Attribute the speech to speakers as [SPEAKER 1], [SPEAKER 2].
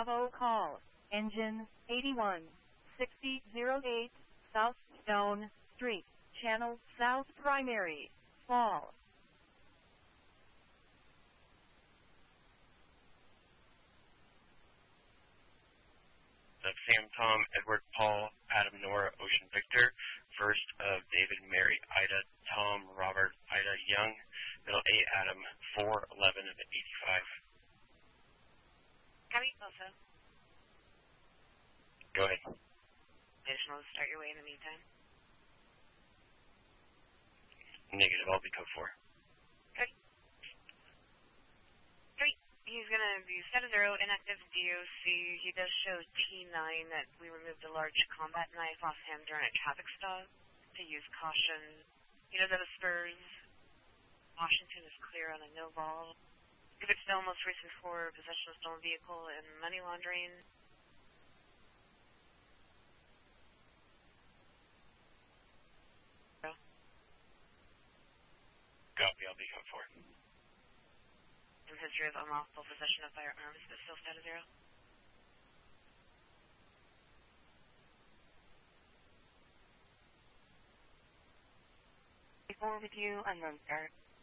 [SPEAKER 1] Bravo call. Engine 816008 South Stone Street. Channel South Primary. Fall.
[SPEAKER 2] Sam, Tom, Edward, Paul, Adam, Nora, Ocean, Victor. First of David, Mary, Ida, Tom, Robert, Ida, Young. Middle 8, Adam, 411 of 85.
[SPEAKER 3] Copy, also.
[SPEAKER 2] Go ahead.
[SPEAKER 3] Additional to start your way in the meantime.
[SPEAKER 2] Negative, I'll be code 4.
[SPEAKER 3] Copy. 3. He's going to be set of 0, inactive DOC. He does show T9 that we removed a large combat knife off him during a traffic stop to use caution. You know that the Spurs, Washington is clear on a no ball. If it's still most recent for possession of stolen vehicle and money laundering.
[SPEAKER 2] Copy, I'll be code 4.
[SPEAKER 3] Some history of unlawful possession of firearms, but still set of 0.
[SPEAKER 1] Before with you, unknown start.